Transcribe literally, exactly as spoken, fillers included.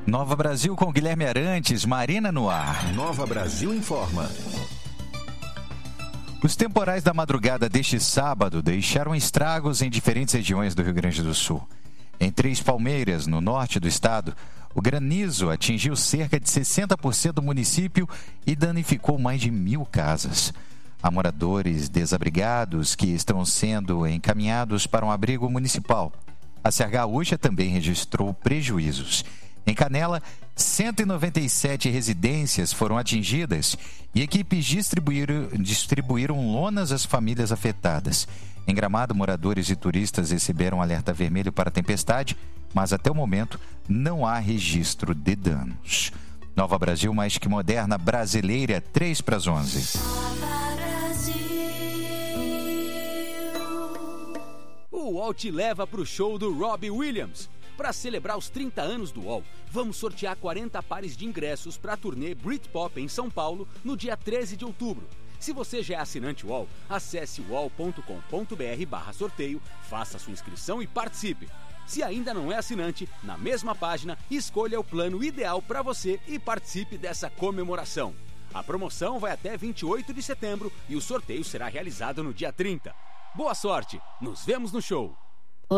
Nova Brasil com Guilherme Arantes, Marina no ar. Nova Brasil informa. Os temporais da madrugada deste sábado deixaram estragos em diferentes regiões do Rio Grande do Sul. Em Três Palmeiras, no norte do estado, o granizo atingiu cerca de sessenta por cento do município e danificou mais de mil casas. Há moradores desabrigados que estão sendo encaminhados para um abrigo municipal. A Serra Gaúcha também registrou prejuízos. Em Canela, cento e noventa e sete residências foram atingidas e equipes distribuíram, distribuíram lonas às famílias afetadas. Em Gramado, moradores e turistas receberam alerta vermelho para tempestade, mas até o momento não há registro de danos. Nova Brasil mais que moderna, brasileira, três para as onze. O U O L te leva para o show do Robbie Williams. Para celebrar os trinta anos do U O L, vamos sortear quarenta pares de ingressos para a turnê Britpop em São Paulo no dia treze de outubro. Se você já é assinante U O L, acesse uol ponto com ponto br barra sorteio, faça sua inscrição e participe. Se ainda não é assinante, na mesma página, escolha o plano ideal para você e participe dessa comemoração. A promoção vai até vinte e oito de setembro e o sorteio será realizado no dia trinta. Boa sorte! Nos vemos no show!